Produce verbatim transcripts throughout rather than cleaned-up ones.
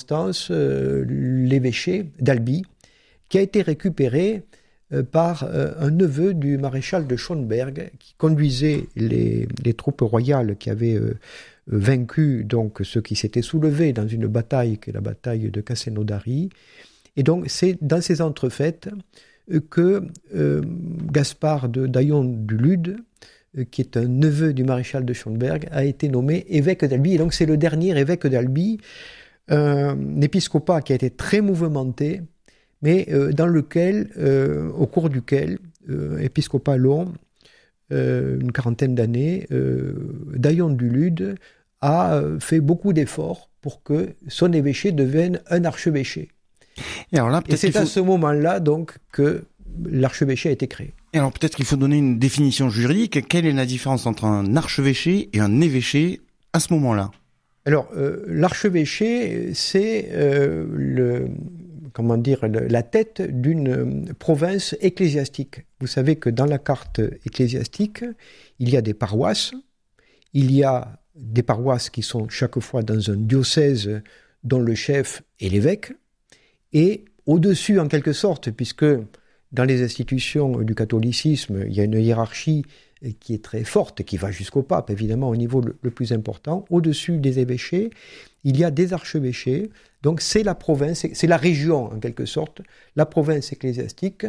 instance euh, l'évêché d'Albi, qui a été récupéré euh, par euh, un neveu du maréchal de Schönberg, qui conduisait les, les troupes royales qui avaient euh, vaincu donc ceux qui s'étaient soulevés dans une bataille, qui est la bataille de Castelnaudary. Et donc c'est dans ces entrefaites que euh, Gaspard de Daillon du Lude, euh, qui est un neveu du maréchal de Schönberg, a été nommé évêque d'Albi. Et donc c'est le dernier évêque d'Albi, euh, un épiscopat qui a été très mouvementé, mais euh, dans lequel, euh, au cours duquel, euh, épiscopat long, euh, une quarantaine d'années, euh, Daillon du Lude a euh, fait beaucoup d'efforts pour que son évêché devienne un archevêché. Et, alors là, et c'est à faut... ce moment-là donc que l'archevêché a été créé. Et alors peut-être qu'il faut donner une définition juridique. Quelle est la différence entre un archevêché et un évêché à ce moment-là ? Alors euh, l'archevêché, c'est euh, le, comment dire, le, la tête d'une province ecclésiastique. Vous savez que dans la carte ecclésiastique, il y a des paroisses, il y a des paroisses qui sont chaque fois dans un diocèse dont le chef est l'évêque. Et au-dessus, en quelque sorte, puisque dans les institutions du catholicisme, il y a une hiérarchie qui est très forte, qui va jusqu'au pape, évidemment, au niveau le, le plus important. Au-dessus des évêchés, il y a des archevêchés. Donc c'est la province, c'est la région, en quelque sorte, la province ecclésiastique,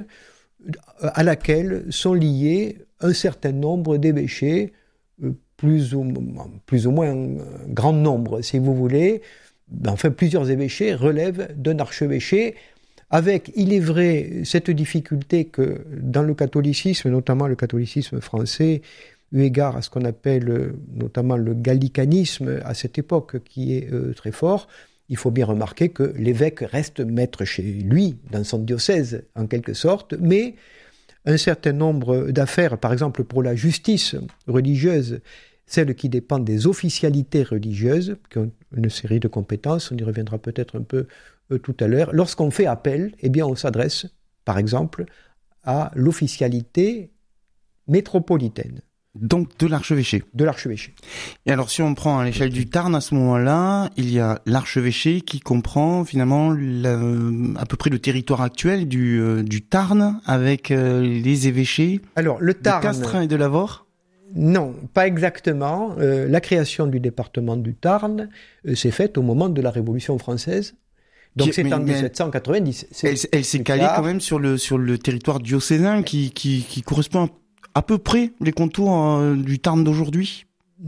à laquelle sont liés un certain nombre d'évêchés, plus ou, plus ou moins un grand nombre, si vous voulez. Enfin, plusieurs évêchés relèvent d'un archevêché, avec, il est vrai, cette difficulté que dans le catholicisme, notamment le catholicisme français, eu égard à ce qu'on appelle notamment le gallicanisme à cette époque, qui est euh, très fort, il faut bien remarquer que l'évêque reste maître chez lui, dans son diocèse, en quelque sorte, mais un certain nombre d'affaires, par exemple pour la justice religieuse, celles qui dépendent des officialités religieuses, qui ont une série de compétences, on y reviendra peut-être un peu euh, tout à l'heure. Lorsqu'on fait appel, eh bien on s'adresse, par exemple, à l'officialité métropolitaine. Donc de l'archevêché. De l'archevêché. Et alors si on prend à l'échelle du Tarn, à ce moment-là, il y a l'archevêché qui comprend finalement la, à peu près le territoire actuel du, euh, du Tarn, avec euh, les évêchés alors, le Tarn, de Castres et de Lavaur. Non, pas exactement. Euh, la création du département du Tarn euh, s'est faite au moment de la Révolution française. Donc qui, c'est mais, en dix-sept cent quatre-vingt-dix. C'est, elle, elle s'est calée quand même sur le sur le territoire diocésain qui qui qui correspond à peu près les contours euh, du Tarn d'aujourd'hui.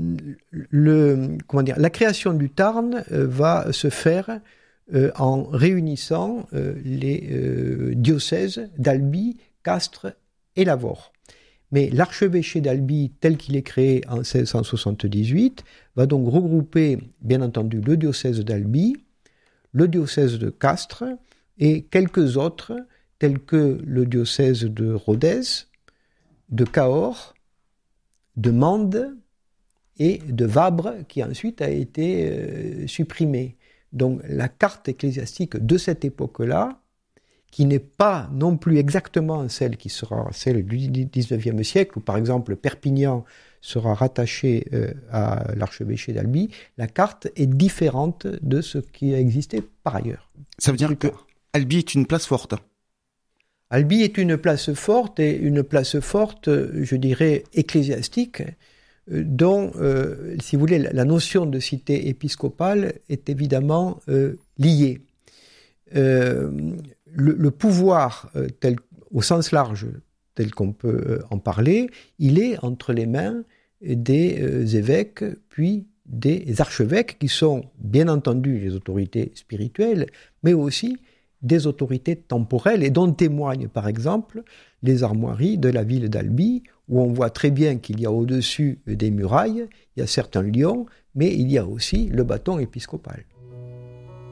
Le comment dire, la création du Tarn euh, va se faire euh, en réunissant euh, les euh, diocèses d'Albi, Castres et Lavaur. Mais l'archevêché d'Albi, tel qu'il est créé en seize cent soixante-dix-huit, va donc regrouper, bien entendu, le diocèse d'Albi, le diocèse de Castres et quelques autres, tels que le diocèse de Rodez, de Cahors, de Mende et de Vabre, qui ensuite a été euh, supprimé. Donc la carte ecclésiastique de cette époque-là, qui n'est pas non plus exactement celle qui sera celle du dix-neuvième siècle, où par exemple Perpignan sera rattaché euh, à l'archevêché d'Albi, la carte est différente de ce qui a existé par ailleurs. Ça veut dire que Albi est une place forte. Albi est une place forte, et une place forte, je dirais, ecclésiastique, dont, euh, si vous voulez, la notion de cité épiscopale est évidemment euh, liée. Euh, le, le pouvoir, euh, tel, au sens large, tel qu'on peut euh, en parler, il est entre les mains des euh, évêques, puis des archevêques, qui sont bien entendu les autorités spirituelles, mais aussi des autorités temporelles, et dont témoignent par exemple les armoiries de la ville d'Albi, où on voit très bien qu'il y a au-dessus des murailles, il y a certes un lion, mais il y a aussi le bâton épiscopal.